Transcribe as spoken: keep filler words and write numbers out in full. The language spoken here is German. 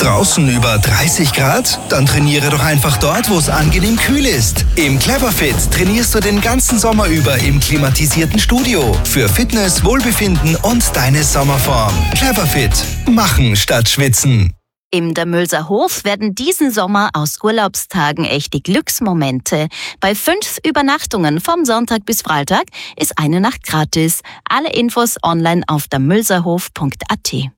Draußen über dreißig Grad? Dann trainiere doch einfach dort, wo es angenehm kühl ist. Im Cleverfit trainierst du den ganzen Sommer über im klimatisierten Studio. Für Fitness, Wohlbefinden und deine Sommerform. Cleverfit. Machen statt schwitzen. Im Damölser Hof werden diesen Sommer aus Urlaubstagen echte Glücksmomente. Bei fünf Übernachtungen vom Sonntag bis Freitag ist eine Nacht gratis. Alle Infos online auf damölserhof punkt at.